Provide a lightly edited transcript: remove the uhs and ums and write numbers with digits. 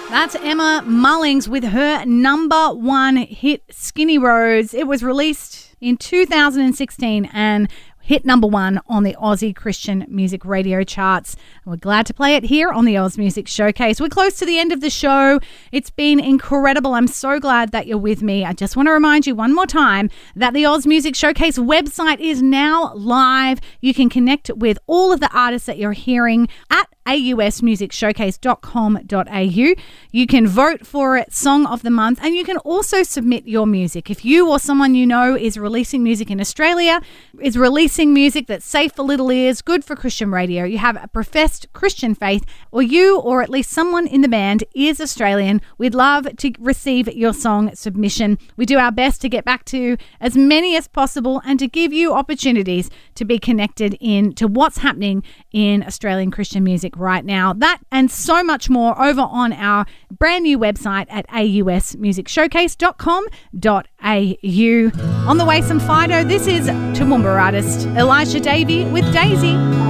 That's Emma Mullings with her number one hit, Skinny Rose. It was released in 2016 and hit number one on the Aussie Christian music radio charts. We're glad to play it here on the Oz Music Showcase. We're close to the end of the show. It's been incredible. I'm so glad that you're with me. I just want to remind you one more time that the Oz Music Showcase website is now live. You can connect with all of the artists that you're hearing at ausmusicshowcase.com.au. You can vote for Song of the Month, and you can also submit your music. If you or someone you know is releasing music in Australia, is releasing music that's safe for little ears, good for Christian radio, you have a professed Christian faith, or you or at least someone in the band is Australian, we'd love to receive your song submission. We do our best to get back to as many as possible and to give you opportunities to be connected in to what's happening in Australian Christian music right now. That and so much more over on our brand new website at ausmusicshowcase.com.au. On the way, some Fido. This is Toowoomba artist Elisha Davey with Daisy.